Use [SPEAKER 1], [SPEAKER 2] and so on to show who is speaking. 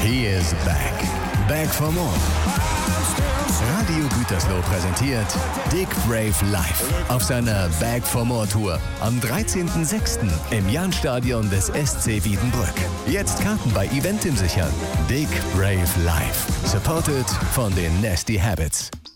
[SPEAKER 1] He is back. Back for more. Radio Gütersloh präsentiert Dick Brave live auf seiner Back for More Tour am 13.06. im Jahnstadion des SC Wiedenbrück. Jetzt Karten bei Eventim sichern. Dick Brave live. Supported von den Nasty Habits.